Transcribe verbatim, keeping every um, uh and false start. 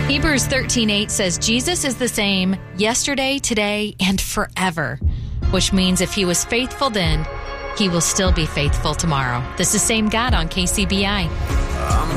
Hebrews thirteen eight says Jesus is the same yesterday, today, and forever, which means if he was faithful then, he will still be faithful tomorrow. This is Same God on K C B I. I'm